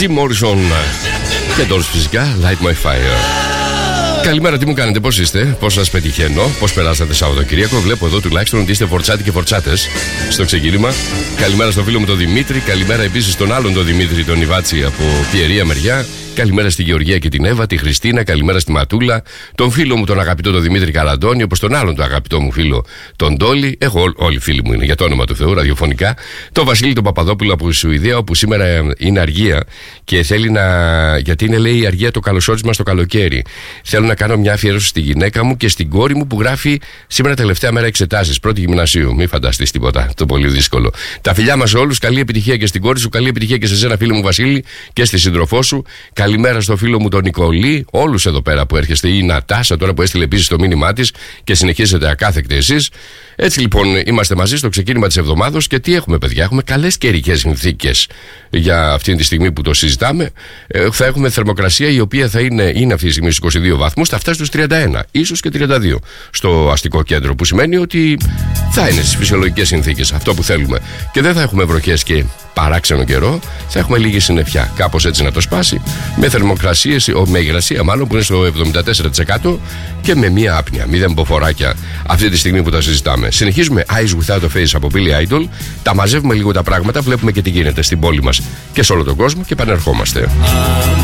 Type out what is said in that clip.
Jim Morrison και Dolls φυσικά, Light My Fire. Καλημέρα, τι μου κάνετε, πώς είστε, πώς σας πετυχαίνω, πώς περάσατε Σαββατοκύριακο? Βλέπω εδώ τουλάχιστον ότι είστε φορτσάτοι και φορτσάτες στο ξεκίνημα. Καλημέρα στο φίλο μου τον Δημήτρη, καλημέρα επίσης στον άλλον τον Δημήτρη, τον Ιβάτσι από Πιερία μεριά. Καλημέρα στη Γεωργία και την Εύα, τη Χριστίνα, καλημέρα στη Ματούλα, τον φίλο μου τον αγαπητό τον Δημήτρη Καραντώνη, όπως τον άλλον τον αγαπητό μου φίλο τον Ντόλι. Έχω όλοι οι φίλοι μου είναι για το όνομα του Θεού, ραδιοφωνικά. Τον Βασίλη τον Παπαδόπουλο από τη Σουηδία, όπου σήμερα είναι αργία και θέλει να. Γιατί είναι, λέει, η αργία το καλωσόρισμα στο καλοκαίρι. Θέλω να κάνω μια αφιέρωση στη γυναίκα μου και στην κόρη μου που γράφει σήμερα τελευταία μέρα εξετάσεις, πρώτη γυμνασίου. Μην φανταστείς τίποτα, το πολύ δύσκολο. Τα φιλιά μας όλους, καλή επιτυχία και στην κόρη σου, καλή επιτυχία και σε σένα, φίλο μου Βασίλη, και στη σύντροφό σου. Καλημέρα στο φίλο μου τον Νικολή, όλους εδώ πέρα που έρχεστε, η Νατάσα τώρα που έστειλε επίσης το μήνυμά της και συνεχίζετε ακάθεκτε εσείς. Έτσι λοιπόν είμαστε μαζί στο ξεκίνημα της εβδομάδος και τι έχουμε, παιδιά? Έχουμε καλές καιρικές συνθήκες για αυτή τη στιγμή που το συζητάμε. Θα έχουμε θερμοκρασία η οποία θα είναι αυτή τη στιγμή στους 22 βαθμούς, θα φτάσει στους 31, ίσως και 32 στο αστικό κέντρο, που σημαίνει ότι θα είναι στις φυσιολογικές συνθήκες, αυτό που θέλουμε. Και δεν θα έχουμε βροχές και παράξενο καιρό, θα έχουμε λίγη συννεφιά, κάπως έτσι να το σπάσει, με θερμοκρασίες, με υγρασία μάλλον που είναι στο 74% και με μία άπνοια, 0 μποφοράκια αυτή τη στιγμή που τα συζητάμε. Συνεχίζουμε Eyes Without a Face από Billy Idol, τα μαζεύουμε λίγο τα πράγματα, βλέπουμε και τι γίνεται στην πόλη μας και σε όλο τον κόσμο και επανερχόμαστε.